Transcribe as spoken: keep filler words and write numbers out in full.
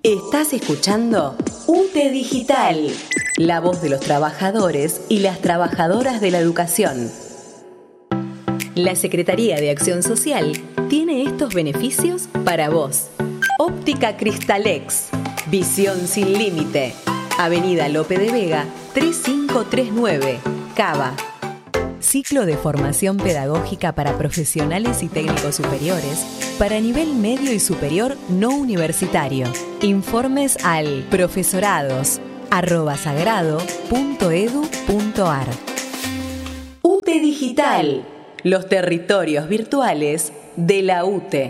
Estás escuchando U T E Digital, la voz de los trabajadores y las trabajadoras de la educación. La Secretaría de Acción Social tiene estos beneficios para vos. Óptica Cristalex, visión sin límite. Avenida Lope de Vega, tres cinco tres nueve, Cava. Ciclo de formación pedagógica para profesionales y técnicos superiores para nivel medio y superior no universitario. Informes al profesorados arroba sagrado punto edu punto ar. U T E Digital, los territorios virtuales de la U T E.